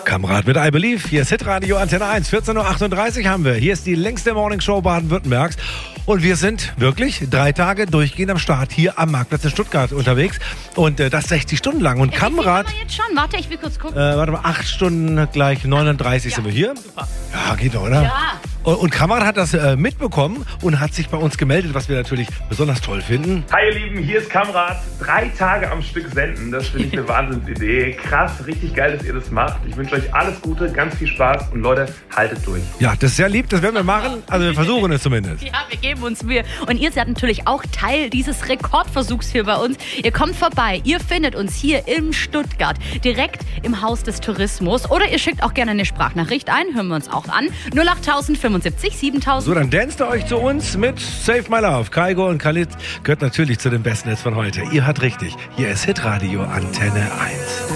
Kamerad mit I Believe. Hier ist Hitradio Antenne 1. 14.38 Uhr haben wir. Hier ist die längste Morningshow Baden-Württembergs. Und wir sind wirklich 3 Tage durchgehend am Start hier am Marktplatz in Stuttgart unterwegs. Und das 60 Stunden lang. Und Kamerad... jetzt schon? Warte, ich will kurz gucken. Warte mal, 8 Stunden gleich 39 sind wir hier. Super. Ja, geht doch, oder? Ja. Und Kamerad hat das mitbekommen und hat sich bei uns gemeldet, was wir natürlich besonders toll finden. Hi ihr Lieben, hier ist Kamerad. 3 Tage am Stück senden, das finde ich eine Wahnsinnsidee. Krass, richtig geil, dass ihr das macht. Ich wünsche euch alles Gute, ganz viel Spaß und Leute, haltet durch. Ja, das ist sehr lieb, das werden wir machen. Also wir versuchen es zumindest. Ja, wir geben uns Mühe. Und ihr seid natürlich auch Teil dieses Rekordversuchs hier bei uns. Ihr kommt vorbei, ihr findet uns hier in Stuttgart, direkt im Haus des Tourismus. Oder ihr schickt auch gerne eine Sprachnachricht ein, hören wir uns auch an. 08075 7000. So, dann danst ihr euch zu uns mit Save My Love. Kaigo und Khalid gehört natürlich zu den besten Hits von heute. Ihr hört richtig. Hier ist Hitradio Antenne 1.